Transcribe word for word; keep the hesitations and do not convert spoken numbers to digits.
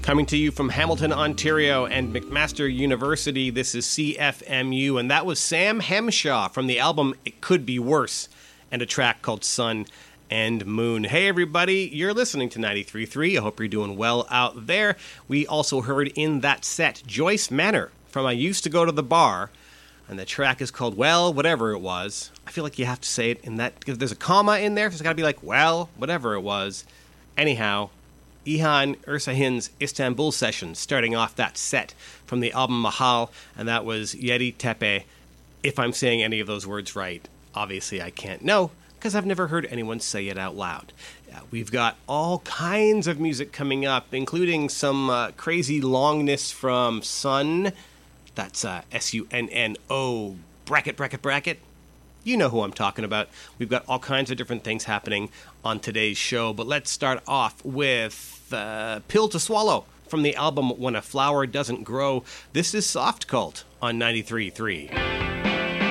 Coming to you from Hamilton, Ontario and McMaster University, this is C F M U, and that was Sam Hemshaw from the album It Could Be Worse, and a track called Sun and Moon. Hey everybody, you're listening to ninety-three point three. I hope you're doing well out there. We also heard in that set Joyce Manor from I Used to Go to the Bar, and the track is called Well, Whatever It Was. I feel like you have to say it in that, because there's a comma in there, so it's got to be like, well, whatever it was. Anyhow, Ihan Ersahin's Istanbul Sessions, starting off that set from the album Mahal, and that was Yedi Tepe. If I'm saying any of those words right, obviously I can't know, because I've never heard anyone say it out loud. Uh, we've got all kinds of music coming up, including some uh, crazy longness from Sun. That's uh, S U N N O, bracket, bracket, bracket. You know who I'm talking about. We've got all kinds of different things happening on today's show, but let's start off with uh, Pill to Swallow from the album When a Flower Doesn't Grow. This is Soft Cult on ninety-three point three.